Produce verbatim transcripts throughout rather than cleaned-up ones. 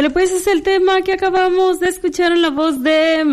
Ándale, pues es el tema que acabamos de escuchar en la voz de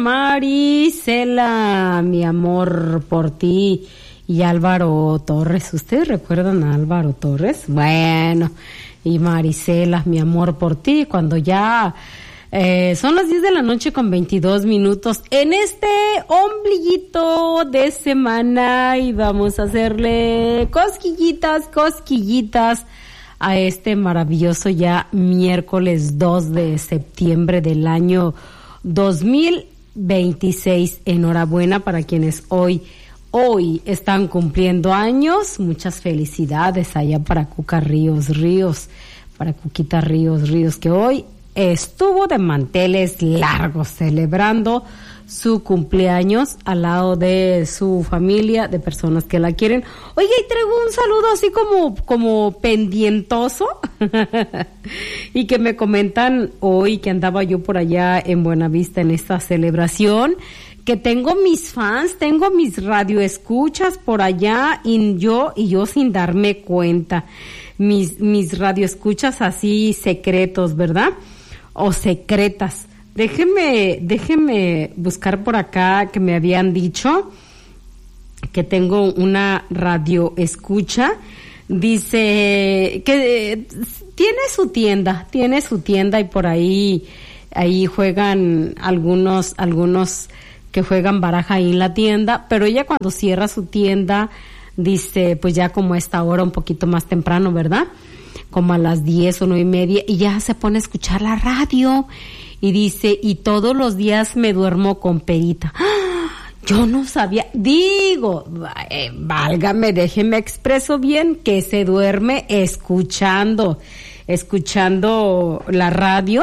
Marisela, mi amor por ti, y Álvaro Torres. ¿Ustedes recuerdan a Álvaro Torres? Bueno, y Marisela, mi amor por ti, cuando ya eh, son las diez de la noche con veintidós minutos en este ombliguito de semana, y vamos a hacerle cosquillitas, cosquillitas a este maravilloso ya miércoles dos de septiembre del año dos mil veintiséis. Enhorabuena para quienes hoy, hoy están cumpliendo años. Muchas felicidades allá para Cuca Ríos Ríos, para Cuquita Ríos Ríos, que hoy estuvo de manteles largos celebrando su cumpleaños al lado de su familia, de personas que la quieren. Oye, y traigo un saludo así como, como pendientoso y que me comentan hoy que andaba yo por allá en Buenavista en esta celebración, que tengo mis fans, tengo mis radioescuchas por allá y yo, y yo sin darme cuenta, mis, mis radioescuchas así secretos, ¿verdad? O secretas. Déjeme, déjeme buscar por acá que me habían dicho que tengo una radio escucha. Dice que eh, tiene su tienda, tiene su tienda y por ahí, ahí juegan algunos, algunos que juegan baraja ahí en la tienda, pero ella cuando cierra su tienda dice, pues ya como a esta hora un poquito más temprano, ¿verdad? Como a las diez o nueve y media, y ya se pone a escuchar la radio. Y dice, y todos los días me duermo con Perita. ¡Ah! Yo no sabía, digo, eh, válgame, déjeme expreso bien, que se duerme escuchando, escuchando la radio.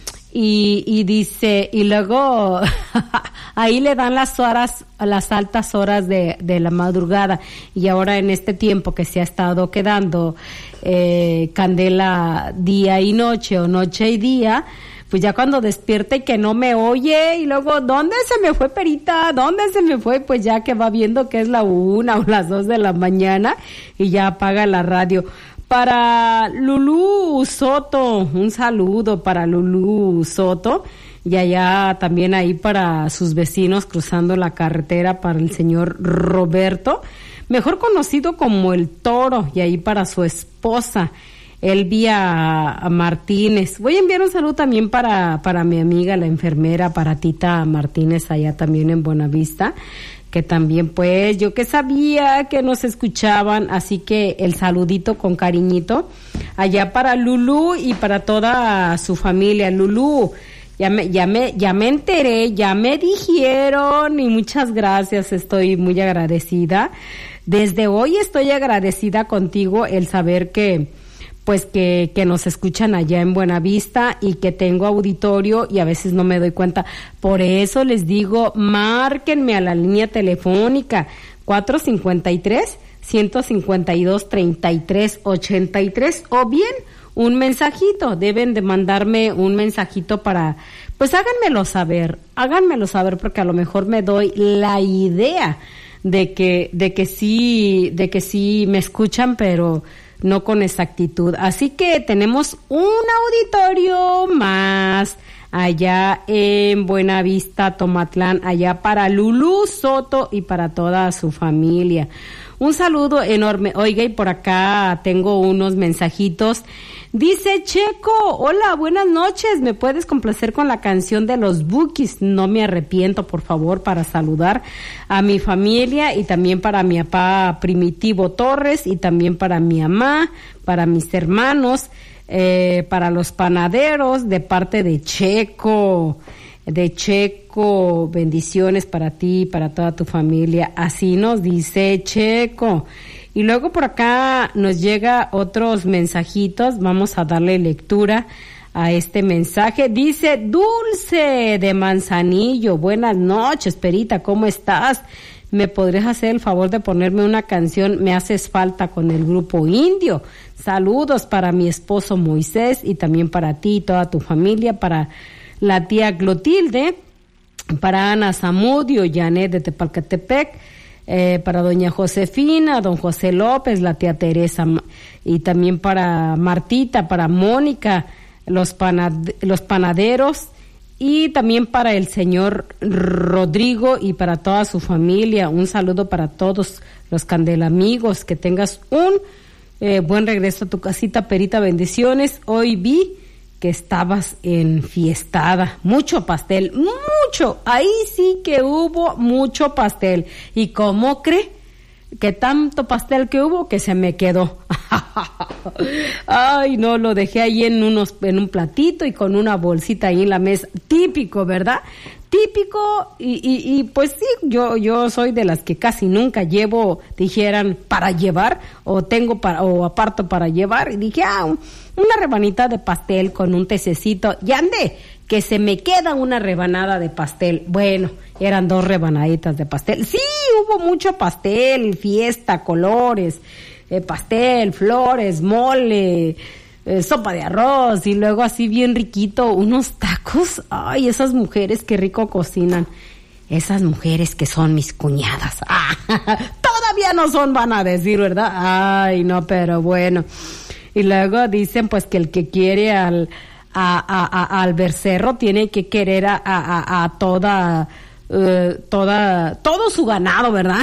Y, y dice, y luego ahí le dan las horas, las altas horas de, de la madrugada. Y ahora en este tiempo que se ha estado quedando eh, candela día y noche o noche y día, pues ya cuando despierta y que no me oye, y luego, ¿dónde se me fue Perita? ¿Dónde se me fue? Pues ya que va viendo que es la una o las dos de la mañana y ya apaga la radio. Para Lulú Soto, un saludo para Lulú Soto, y allá también ahí para sus vecinos cruzando la carretera, para el señor Roberto, mejor conocido como el Toro, y ahí para su esposa Elvia Martínez. Voy a enviar un saludo también para, para mi amiga, la enfermera, para Tita Martínez, allá también en Buenavista, que también pues yo que sabía que nos escuchaban, así que el saludito con cariñito allá para Lulú y para toda su familia. Lulú, ya me, ya me, ya me enteré, ya me dijeron, y muchas gracias, estoy muy agradecida. Desde hoy estoy agradecida contigo el saber que pues que, que nos escuchan allá en Buenavista y que tengo auditorio y a veces no me doy cuenta. Por eso les digo, márquenme a la línea telefónica cuatro cinco tres, uno cinco dos, tres tres ocho tres, o bien un mensajito. Deben de mandarme un mensajito para, pues háganmelo saber, háganmelo saber porque a lo mejor me doy la idea de que, de que sí, de que sí me escuchan, pero no con exactitud. Así que tenemos un auditorio más allá en Buenavista, Tomatlán, allá para Lulú Soto y para toda su familia. Un saludo enorme. Oiga, y por acá tengo unos mensajitos. Dice Checo, hola, buenas noches, ¿me puedes complacer con la canción de los Bukis? No me arrepiento, por favor, para saludar a mi familia y también para mi papá Primitivo Torres y también para mi mamá, para mis hermanos, eh, para los panaderos de parte de Checo, de Checo, bendiciones para ti, para toda tu familia, así nos dice Checo. Y luego por acá nos llega otros mensajitos, vamos a darle lectura a este mensaje. Dice Dulce de Manzanillo, buenas noches, Perita, ¿cómo estás? ¿Me podrías hacer el favor de ponerme una canción? Me haces falta con el grupo Indio. Saludos para mi esposo Moisés y también para ti y toda tu familia, para la tía Clotilde, para Ana Zamudio, Janet de Tepalcatepec, Eh, para doña Josefina, don José López, la tía Teresa, y también para Martita, para Mónica, los, panad- los panaderos, y también para el señor Rodrigo y para toda su familia. Un saludo para todos los candelamigos. Que tengas un eh, buen regreso a tu casita, Perita. Bendiciones. Hoy vi que estabas enfiestada. Mucho pastel, mucho. Ahí sí que hubo mucho pastel. ¿Y cómo cree? Que tanto pastel que hubo que se me quedó. Ay, no, lo dejé ahí en unos, en un platito y con una bolsita ahí en la mesa. Típico, ¿verdad? Típico, y, y, y pues sí, yo, yo soy de las que casi nunca llevo, dijeran, para llevar, o tengo para, o aparto para llevar, y dije, ah, una rebanita de pastel con un tececito, y andé, que se me queda una rebanada de pastel. Bueno, eran dos rebanaditas de pastel. Sí, hubo mucho pastel, fiesta, colores, eh, pastel, flores, mole, eh, sopa de arroz, y luego así bien riquito, unos tacos. Ay, esas mujeres que rico cocinan. Esas mujeres que son mis cuñadas. Ah, todavía no son, van a decir, ¿verdad? Ay, no, pero bueno. Y luego dicen pues que el que quiere al a, a, a, al becerro tiene que querer a, a, a toda uh, toda todo su ganado, ¿verdad?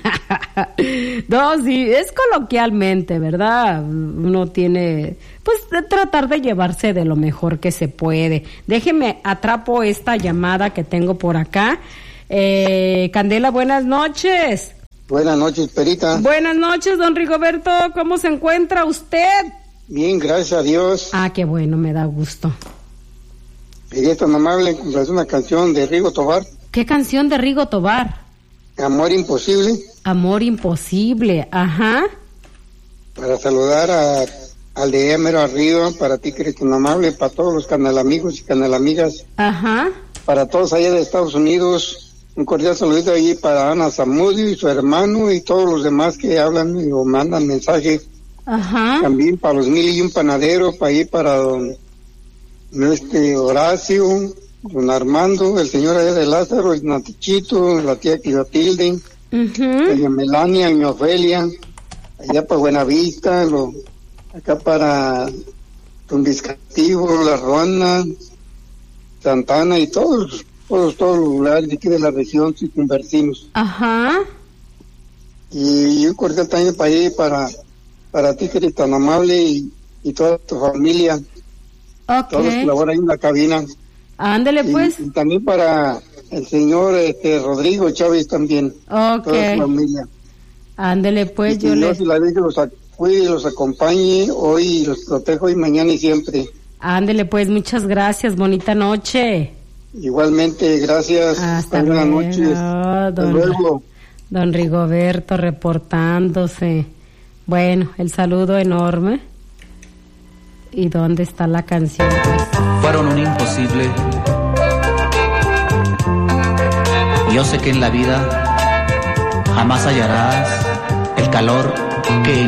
No, sí, es coloquialmente, ¿verdad? Uno tiene pues de tratar de llevarse de lo mejor que se puede. Déjeme atrapo esta llamada que tengo por acá. eh, Candela, buenas noches. Buenas noches, Perita. Buenas noches, don Rigoberto. ¿Cómo se encuentra usted? Bien, gracias a Dios. Ah, qué bueno, me da gusto. Sería tan amable es una canción de Rigo Tobar. ¿Qué canción de Rigo Tobar? Amor Imposible. Amor Imposible, ajá. Para saludar a, al de Mero arriba, para ti que eres tan amable, para todos los canalamigos y canalamigas. Ajá. Para todos allá de Estados Unidos, un cordial saludito allí para Ana Zamudio y su hermano y todos los demás que hablan o mandan mensajes. Ajá. También para los mil y un panaderos, para ahí para don este Horacio, don Armando, el señor allá de Lázaro, el Natichito, la tía Clotilde, uh-huh. doña Melania, doña Ofelia, allá para Buenavista, lo, acá para don Vizcativo, La Ruana, Santana y todos, todos, todos los lugares de aquí de la región circunvecinos. Ajá. Y un cordial también para ahí, para para ti que eres tan amable y, y toda tu familia, okay. Todos que laboran ahí en la cabina. Ándele pues. Y, y también para el señor este Rodrigo Chávez también, okay. Toda su familia. Ándele pues, y yo le... Dios y la Virgen los cuide y los acompañe hoy y los protejo y mañana y siempre. Ándele pues, muchas gracias, bonita noche. Igualmente, gracias. Hasta buenas luego, noches. Hasta don, luego. Don Rigoberto reportándose. Bueno, el saludo enorme. ¿Y dónde está la canción? Pues? Fueron un imposible. Yo sé que en la vida jamás hallarás el calor que